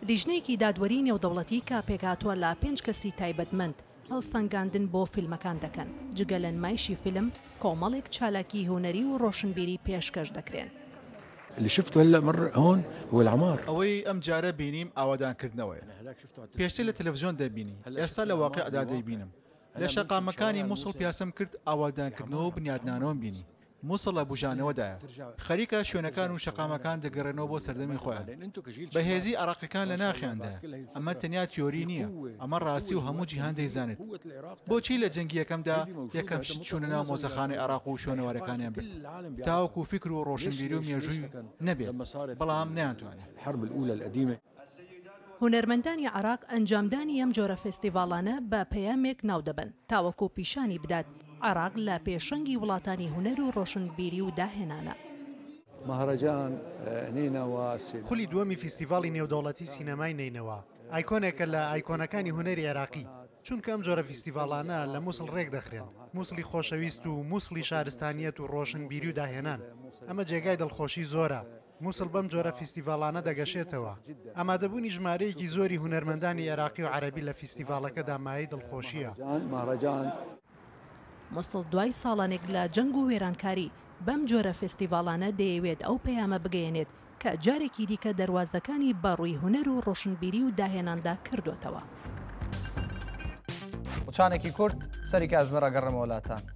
لیژنەیەکی دادوەری نێودەوڵەتی کە پێکهاتووە لە 5 کەسی تایبەتمەند هەڵسەنگاندن بۆ فیلمەکان دەکەن. جگە لە نمایشی فیلم کۆمەڵێک چالاکی هونەری و ڕۆشنبیری پێشکەش دەکرێن. اللي شفته هلا مر هون هو العمار. ئەوەی ئەم جارە بینیم ئاوادانکردنەوەیە. پێشتر لە تەلەڤیزیۆن دەبینی، ئێستا لە واقعدا دەیبینم. لە شەقامەکانی مووسڵ پیاسەم کرد ئاوادانکردنەوە و بنیادنانەوە بینی. مووسڵ لە بژانەوەدایە. خەریکە شوێنەکان و شەقامەکان دەگەڕێنەوە بۆ سەردەمی خۆیان. بەهێزی عراقیەکان لە ناخیاندایە. ئەمە تەنیا تیۆری نییە، ئەمە ڕاستی و هەموو جیهان دەیزانێت. بۆچی لە جەنگی یەکەمدا یەکەم شت چوونە ناو مۆزەخانەی عراق و شوێنەوارەکانیان برد. تاوەکو فکر و ڕۆشنبیری و مێژووی نەبێت، بەڵام نەیانتوانێت. هونەرمەندانی عراق ئەنجامدانی ئەم جۆرە فێستیڤاڵانە بە پەیامێک ناو دەبن تاوەکو پیشانی بدات عراق لە پێشەنگی وڵاتانی هونەر و ڕۆشنبیری و داهێنانە. خولی دووەمی فیستیڤاڵی نێودەوڵەتی سینەمای نینەوە ئایکۆنێکە لە ئایکۆنەکانی هونەری عێراقی، چونکە ئەم جۆرە فیستیڤاڵانە لە مووسڵ ڕێک دەخرێن، مووسڵی خۆشەویست و مووسڵی شارستانیەت و ڕۆشنبیری و داهێنان. ئەمە جێگای دڵخۆشی زۆرە. مووسڵ بەم جۆرە فیستیڤاڵانە دەگەشێتەوە. ئامادەبوونی ژمارەیەکی زۆری هونەرمەندانی عێراقی و عەرەبی لە فیستیڤاڵەکەدا مایەی دڵخۆشیە. مووسڵ دوای ساڵانێک لە جەنگ و وێرانکاری بەم جۆرە فێستیڤاڵانە دەیەوێت ئەو پەیامە بگەیەنێت کە جارێکی دیکە دەواازەکانی بەڕووی هونەر و ڕۆشنبیری و داهێناندا کردوتەوە. وچانێکی کورت سەری کاتژمێر ڕەگەڕێمە وڵاتان.